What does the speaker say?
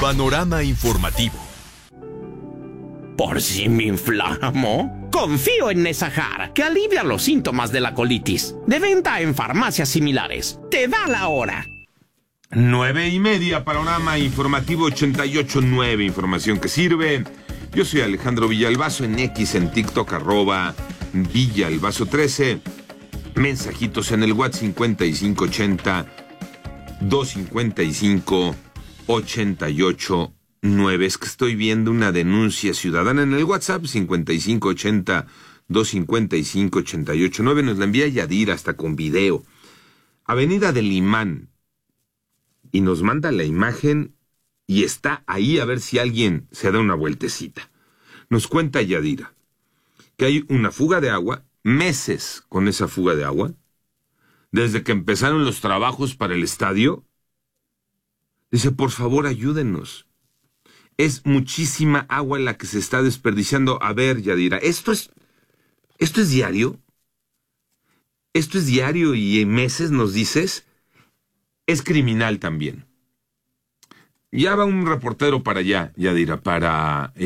Panorama informativo. ¿Por si me inflamo? Confío en Nesajar, que alivia los síntomas de la colitis. De venta en farmacias similares. Te da la hora. 9:30, Panorama informativo 88.9, información que sirve. Yo soy Alejandro Villalbazo, en X, en TikTok, @Villalbazo13. Mensajitos en el WhatsApp 5580-255-88.9. Es que estoy viendo una denuncia ciudadana en el WhatsApp 5580-255-88.9. Nos la envía Yadira hasta con video. Avenida del Imán. Y nos manda la imagen y está ahí, a ver si alguien se da una vueltecita. Nos cuenta Yadira que hay una fuga de agua, meses con esa fuga de agua, desde que empezaron los trabajos para el estadio. Dice, por favor, ayúdenos. Es muchísima agua la que se está desperdiciando. A ver, Yadira, ¿esto es diario? ¿Esto es diario y en meses nos dices? Es criminal también. Ya va un reportero para allá, Yadira, para